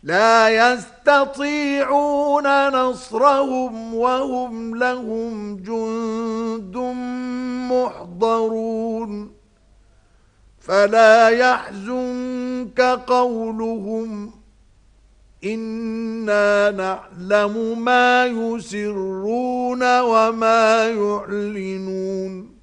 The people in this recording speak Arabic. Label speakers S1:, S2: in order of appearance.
S1: لا يستطيعون نصرهم وهم لهم جند محضرون فلا يحزنك قولهم إنا نعلم ما يسرون وما يعلنون